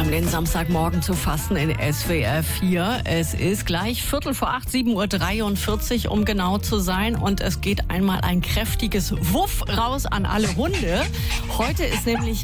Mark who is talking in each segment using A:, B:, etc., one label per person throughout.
A: um den Samstagmorgen zu fassen in SWR 4. Es ist gleich 7:15, 7:43 Uhr, um genau zu sein. Und es geht einmal ein kräftiges Wuff raus an alle Hunde. Heute ist nämlich,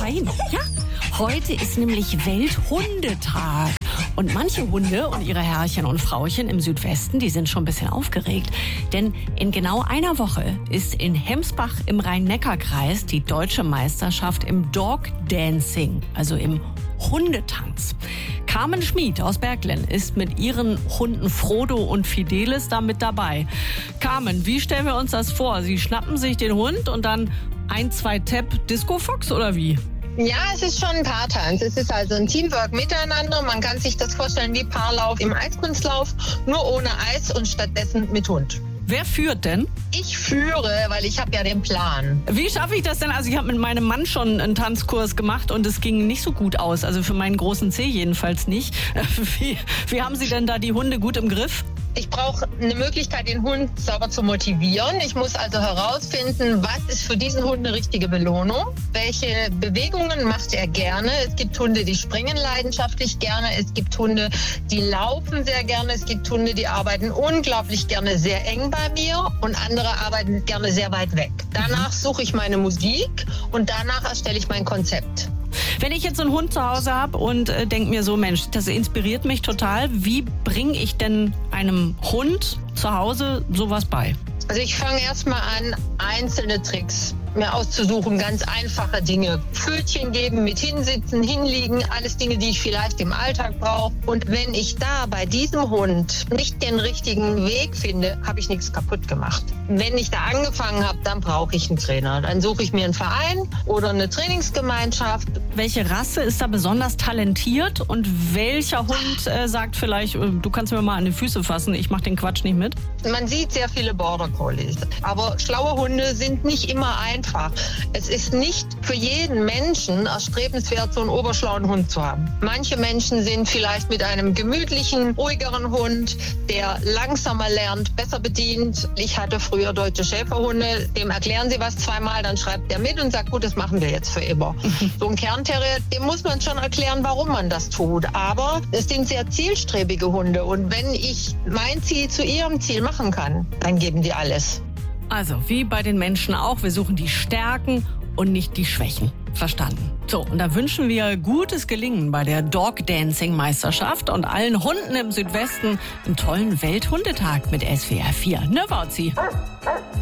A: heute ist nämlich Welthundetag. Und manche Hunde und ihre Herrchen und Frauchen im Südwesten, die sind schon ein bisschen aufgeregt. Denn in genau einer Woche ist in Hemsbach im Rhein-Neckar-Kreis die deutsche Meisterschaft im Dog Dancing, also im Hundetanz. Carmen Schmid aus Berglen ist mit ihren Hunden Frodo und Fidelis da mit dabei. Carmen, wie stellen wir uns das vor? Sie schnappen sich den Hund und dann 1, 2 Tap Disco Fox oder wie?
B: Ja, es ist schon ein Paartanz. Es ist also ein Teamwork miteinander. Man kann sich das vorstellen wie Paarlauf im Eiskunstlauf, nur ohne Eis und stattdessen mit Hund.
A: Wer führt denn?
B: Ich führe, weil ich habe ja den Plan.
A: Wie schaffe ich das denn? Also ich habe mit meinem Mann schon einen Tanzkurs gemacht und es ging nicht so gut aus. Also für meinen großen Zeh jedenfalls nicht. Wie haben Sie denn da die Hunde gut im Griff?
B: Ich brauche eine Möglichkeit, den Hund sauber zu motivieren. Ich muss also herausfinden, was ist für diesen Hund eine richtige Belohnung. Welche Bewegungen macht er gerne? Es gibt Hunde, die springen leidenschaftlich gerne. Es gibt Hunde, die laufen sehr gerne. Es gibt Hunde, die arbeiten unglaublich gerne sehr eng bei mir und andere arbeiten gerne sehr weit weg. Danach suche ich meine Musik und danach erstelle ich mein Konzept.
A: Wenn ich jetzt einen Hund zu Hause habe und denke mir so, Mensch, das inspiriert mich total. Wie bringe ich denn einem Hund zu Hause sowas bei?
B: Also ich fange erstmal an, einzelne Tricks mir auszusuchen, ganz einfache Dinge. Pfötchen geben, mit hinsitzen, hinliegen, alles Dinge, die ich vielleicht im Alltag brauche. Und wenn ich da bei diesem Hund nicht den richtigen Weg finde, habe ich nichts kaputt gemacht. Wenn ich da angefangen habe, dann brauche ich einen Trainer. Dann suche ich mir einen Verein oder eine Trainingsgemeinschaft.
A: Welche Rasse ist da besonders talentiert und welcher Hund sagt vielleicht, du kannst mir mal an die Füße fassen, ich mache den Quatsch nicht mit?
B: Man sieht sehr viele Border Collies, aber schlaue Hunde sind nicht immer einfach. Es ist nicht für jeden Menschen erstrebenswert, so einen oberschlauen Hund zu haben. Manche Menschen sind vielleicht mit einem gemütlichen, ruhigeren Hund, der langsamer lernt, besser bedient. Ich hatte früher deutsche Schäferhunde, dem erklären sie was zweimal, dann schreibt er mit und sagt, gut, das machen wir jetzt für immer. So ein Kernterrier, dem muss man schon erklären, warum man das tut. Aber es sind sehr zielstrebige Hunde und wenn ich mein Ziel zu ihrem Ziel machen kann, dann geben die alles.
A: Also, wie bei den Menschen auch, wir suchen die Stärken und nicht die Schwächen. Verstanden. So, und da wünschen wir gutes Gelingen bei der Dog Dancing Meisterschaft und allen Hunden im Südwesten einen tollen Welthundetag mit SWR 4. Ne, Wauzi?